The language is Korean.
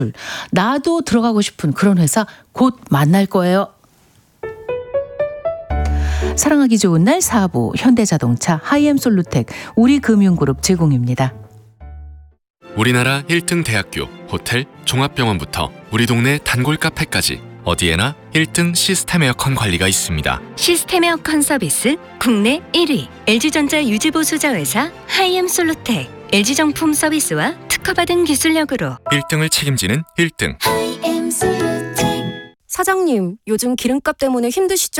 나도 들어가고 싶은 그런 회사 곧 만날 거예요. 사랑하기 좋은 날 4부 현대자동차 하이엠솔루텍 우리금융그룹 제공입니다. 우리나라 1등 대학교, 호텔, 종합병원부터 우리 동네 단골 카페까지 어디에나 1등 시스템 에어컨 관리가 있습니다. 시스템 에어컨 서비스 국내 1위 LG전자 유지보수자회사 하이엠솔루텍 LG정품 서비스와 특허받은 기술력으로 1등을 책임지는 1등. 하이엠솔루텍. 사장님, 요즘 기름값 때문에 힘드시죠?